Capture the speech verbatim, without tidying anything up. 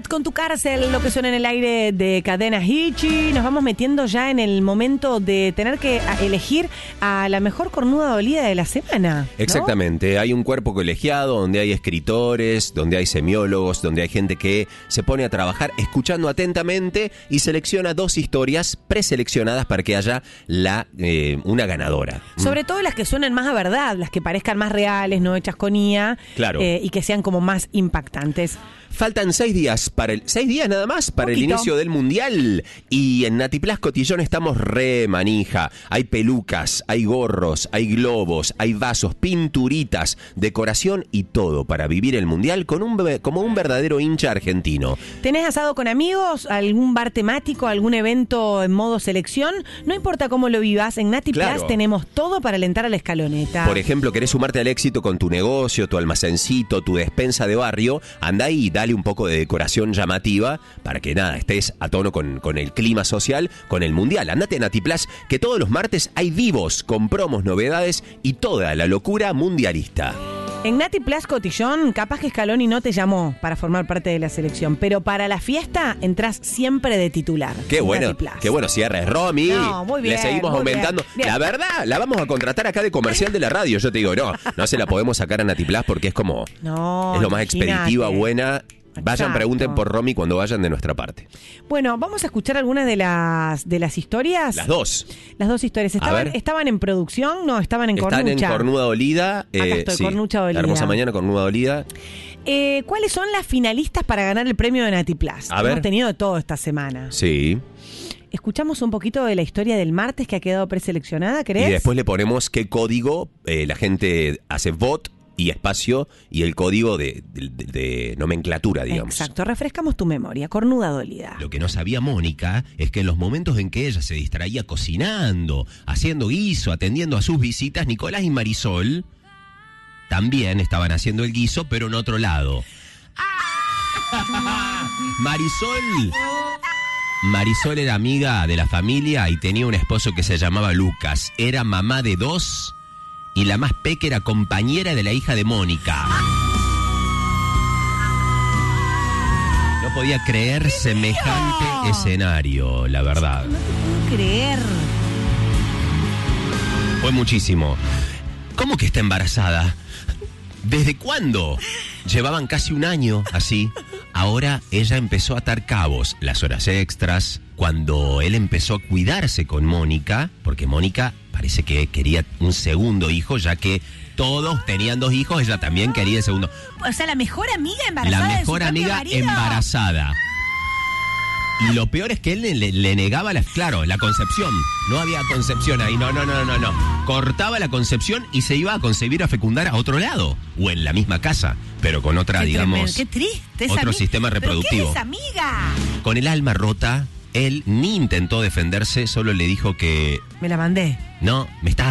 Cat con tu cárcel, lo que suena en el aire de Cadena Hichi. Nos vamos metiendo ya en el momento de tener que elegir a la mejor cornuda dolida de la semana, ¿no? Exactamente, hay un cuerpo colegiado donde hay escritores, donde hay semiólogos, donde hay gente que se pone a trabajar escuchando atentamente y selecciona dos historias preseleccionadas para que haya la eh, una ganadora. Sobre todo las que suenen más a verdad, las que parezcan más reales, no hechas con I A, claro. eh, y que sean como más impactantes. Faltan seis días para el seis días nada más para Poquito. el inicio del mundial y en Natiplas Cotillón estamos re manija. Hay pelucas, hay gorros, hay globos, hay vasos, pinturitas, decoración y todo para vivir el mundial con un bebé, como un verdadero hincha argentino. ¿Tenés asado con amigos? ¿Algún bar temático? ¿Algún evento en modo selección? No importa cómo lo vivas, en Natiplas Claro. tenemos todo para alentar a la escaloneta. Por ejemplo, querés sumarte al éxito con tu negocio, tu almacencito, tu despensa de barrio, anda ahí y dale un poco de decoración llamativa para que nada, estés a tono con, con el clima social, con el mundial. Andate a Natiplas, que todos los martes hay vivos con promos, novedades y toda la locura mundialista. En Natiplas Cotillón, capaz que Scaloni no te llamó para formar parte de la selección, pero para la fiesta entras siempre de titular. Qué en bueno, Natiplas. qué bueno cierre, Romy. No, muy bien, Le seguimos muy aumentando. bien, bien. La verdad, la vamos a contratar acá de comercial de la radio. Yo te digo, no, no se la podemos sacar a Natiplas porque es como, No, es lo más imagínate. expeditiva, buena. Vayan, Exacto. pregunten por Romy cuando vayan de nuestra parte. Bueno, vamos a escuchar algunas de las de las historias. Las dos. Las dos historias. A ¿Estaban, ver. ¿Estaban en producción? No, estaban en Están Cornucha. en Cornuda Dolida. Acá estoy, Cornucha Dolida. La hermosa mañana, Cornuda Dolida. Eh, ¿Cuáles son las finalistas para ganar el premio de Natiplas? A Hemos ver. tenido de todo esta semana. Sí. Escuchamos un poquito de la historia del martes que ha quedado preseleccionada, ¿querés? Y después le ponemos qué código eh, la gente hace vote y espacio y el código de, de, de- de nomenclatura, digamos. Exacto, refrescamos tu memoria. Cornuda Dolida. Lo que no sabía Mónica es que en los momentos en que ella se distraía cocinando, haciendo guiso, atendiendo a sus visitas, Nicolás y Marisol también estaban haciendo el guiso, pero en otro lado. Marisol... Marisol era amiga de la familia y tenía un esposo que se llamaba Lucas. Era mamá de dos y la más peque era compañera de la hija de Mónica. No podía creer semejante escenario, la verdad. No te puedo creer. Fue muchísimo. ¿Cómo que está embarazada? ¿Desde cuándo? Llevaban casi un año así. Ahora ella empezó a atar cabos, las horas extras, cuando él empezó a cuidarse con Mónica, porque Mónica parece que quería un segundo hijo, ya que todos tenían dos hijos, ella también quería el segundo. O sea, la mejor amiga embarazada La de su mejor propio amiga marido. embarazada. Y lo peor es que él le, le negaba, la, claro, la concepción. No había concepción ahí, no, no, no, no, no. Cortaba la concepción y se iba a concebir, a fecundar a otro lado. O en la misma casa, pero con otra, Qué digamos, tremendo, qué triste. esa otro ami- sistema ¿Pero reproductivo. qué es amiga? Con el alma rota, él ni intentó defenderse, solo le dijo que... Me la mandé. No, me estás